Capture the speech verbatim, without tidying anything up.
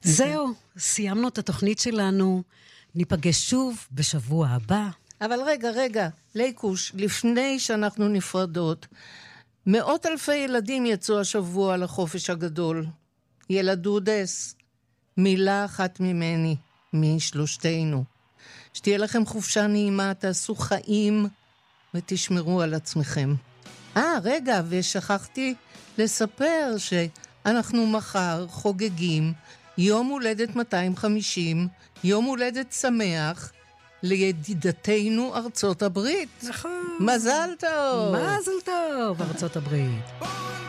זהו, סיימנו את התוכנית שלנו, ניפגש שוב בשבוע הבא. אבל רגע, רגע, ליקוש, לפני שאנחנו נפרדות, מאות אלפי ילדים יצאו השבוע לחופש הגדול. ילדודס, מילה אחת ממני, משלושתנו. שתהיה לכם חופשה נעימה, תעשו חיים ותשמרו על עצמכם. אה, רגע, ושכחתי לספר שאנחנו מחר חוגגים יום הולדת מאתיים וחמישים, יום הולדת שמח, לידידתנו ארצות הברית. נכון. מזל טוב. מזל טוב, ארצות הברית.